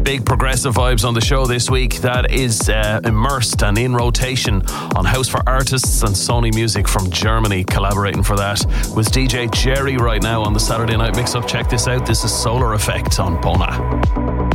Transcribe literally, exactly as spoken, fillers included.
Big progressive vibes on the show this week that is uh, immersed and in rotation on House for Artists and Sony Music from Germany. Collaborating for that with D J Jerry right now on the Saturday Night Mix-Up. Check this out. This is Solar Effect on Bona.